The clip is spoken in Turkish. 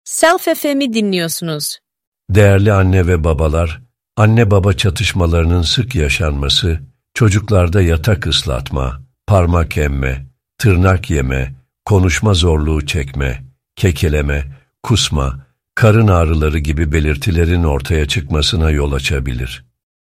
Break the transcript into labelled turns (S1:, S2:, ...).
S1: Self FM'i dinliyorsunuz.
S2: Değerli anne ve babalar, anne-baba çatışmalarının sık yaşanması, çocuklarda yatak ıslatma, parmak emme, tırnak yeme, konuşma zorluğu çekme, kekeleme, kusma, karın ağrıları gibi belirtilerin ortaya çıkmasına yol açabilir.